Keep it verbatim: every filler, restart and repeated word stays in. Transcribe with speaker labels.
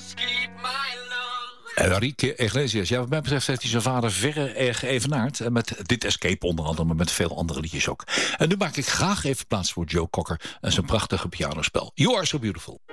Speaker 1: Enrique Iglesias, ja, wat mij betreft heeft hij zijn vader verre erg geëvenaard. En met dit Escape onder andere, maar met veel andere liedjes ook. En nu maak ik graag even plaats voor Joe Cocker en zijn prachtige pianospel. You Are So Beautiful.